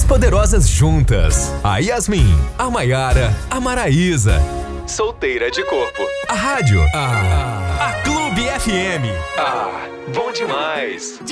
poderosas juntas. A Yasmin, a Maiara, a Maraísa. Solteira de corpo. A rádio. A Clube FM. Bom demais.